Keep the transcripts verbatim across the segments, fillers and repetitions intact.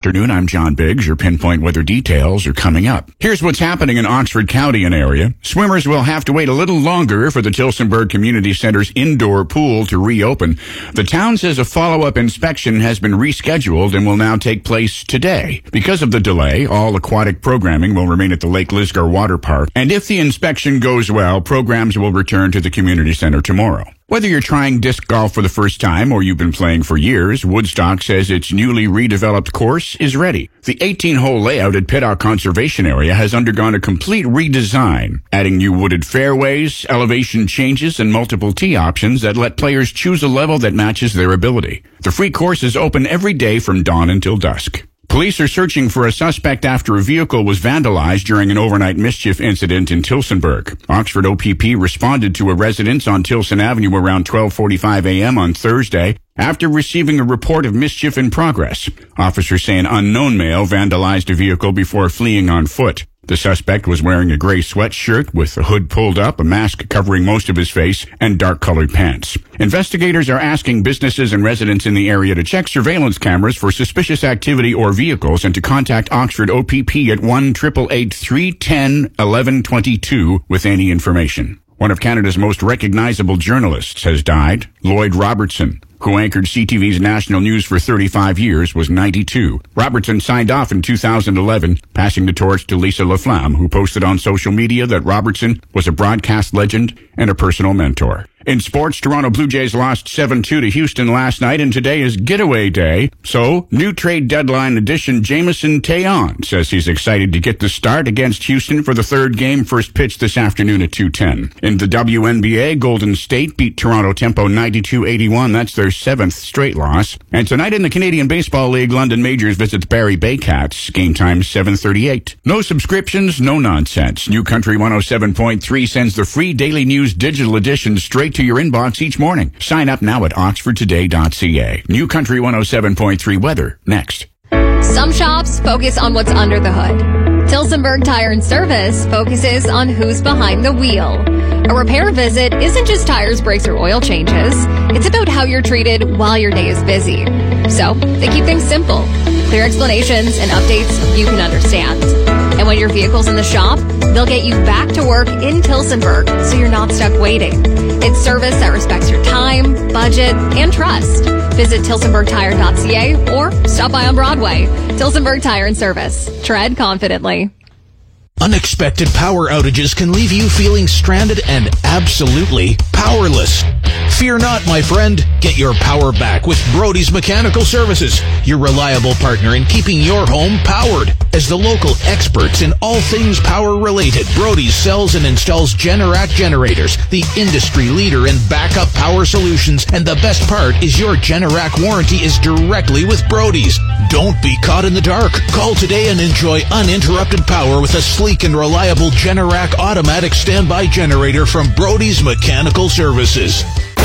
afternoon. I'm John Biggs. Your pinpoint weather details are coming up. Here's what's happening in Oxford County and area. Swimmers will have to wait a little longer for the Tillsonburg Community Center's indoor pool to reopen. The town says a follow-up inspection has been rescheduled and will now take place today. Because of the delay, all aquatic programming will remain at the Lake Lisgar Water Park. And if the inspection goes well, programs will return to the community center tomorrow. Whether you're trying disc golf for the first time or you've been playing for years, Woodstock says its newly redeveloped course is ready. The eighteen-hole layout at Pittock Conservation Area has undergone a complete redesign, adding new wooded fairways, elevation changes, and multiple tee options that let players choose a level that matches their ability. The free course is open every day from dawn until dusk. Police are searching for a suspect after a vehicle was vandalized during an overnight mischief incident in Tillsonburg. Oxford O P P responded to a residence on Tilson Avenue around twelve forty-five a.m. on Thursday after receiving a report of mischief in progress. Officers say an unknown male vandalized a vehicle before fleeing on foot. The suspect was wearing a gray sweatshirt with the hood pulled up, a mask covering most of his face, and dark-colored pants. Investigators are asking businesses and residents in the area to check surveillance cameras for suspicious activity or vehicles and to contact Oxford O P P at one eight eight eight, three one zero, one one two two with any information. One of Canada's most recognizable journalists has died. Lloyd Robertson, who anchored C T V's national news for thirty-five years, was ninety-two. Robertson signed off in two thousand eleven, passing the torch to Lisa LaFlamme, who posted on social media that Robertson was a broadcast legend and a personal mentor. In sports, Toronto Blue Jays lost seven two to Houston last night, and today is getaway day. So, new trade deadline addition Jameson Taillon says he's excited to get the start against Houston for the third game, first pitch this afternoon at two ten. In the W N B A, Golden State beat Toronto Tempo ninety-two eighty-one. That's their seventh straight loss. And tonight in the Canadian Baseball League, London Majors visits Barrie Baycats. Game time seven thirty-eight. No subscriptions, no nonsense. New Country one oh seven point three sends the free Daily News digital edition straight to your inbox each morning. Sign up now at oxford today dot c a. New Country one oh seven point three weather next. Some shops focus on what's under the hood. Tillsonburg Tire and Service focuses on who's behind the wheel. A repair visit isn't just tires, brakes, or oil changes. It's about how you're treated while your day is busy. So, they keep things simple. Clear explanations and updates you can understand. And when your vehicle's in the shop, they'll get you back to work in Tillsonburg so you're not stuck waiting. It's service that respects your time, budget, and trust. Visit Tillsonburg Tire dot c a or stop by on Broadway. Tillsonburg Tire and Service. Tread confidently. Unexpected power outages can leave you feeling stranded and absolutely powerless. Fear not, my friend. Get your power back with Brody's Mechanical Services, your reliable partner in keeping your home powered. As the local experts in all things power-related, Brody's sells and installs Generac generators, the industry leader in backup power solutions. And the best part is your Generac warranty is directly with Brody's. Don't be caught in the dark. Call today and enjoy uninterrupted power with a sleek and reliable Generac automatic standby generator from Brody's Mechanical Services.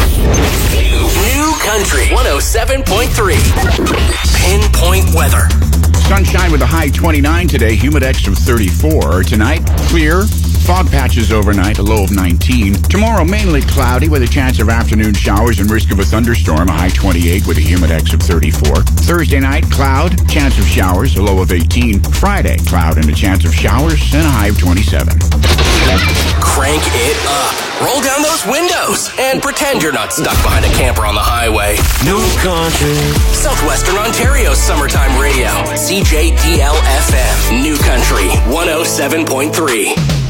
New, New Country one oh seven point three. Pinpoint weather. Sunshine with a high twenty-nine today, humidex of thirty-four. Tonight, clear. Fog patches overnight, a low of nineteen. Tomorrow, mainly cloudy with a chance of afternoon showers and risk of a thunderstorm, a high twenty-eight with a humidex of thirty-four. Thursday night, cloud, chance of showers, a low of eighteen. Friday, cloud and a chance of showers and a high of twenty-seven. Crank it up. Roll down those windows and pretend you're not stuck behind a camper on the highway. New Country. Southwestern Ontario's summertime radio. C J D L F M. New Country one oh seven point three.